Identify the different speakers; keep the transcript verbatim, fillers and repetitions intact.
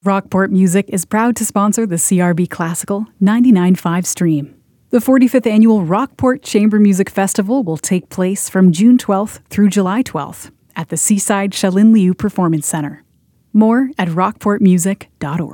Speaker 1: Rockport Music is proud to sponsor the C R B Classical ninety-nine point five stream. The forty-fifth Annual Rockport Chamber Music Festival will take place from June twelfth through July twelfth at the Seaside Shalin Liu Performance Center. More at rockport music dot org.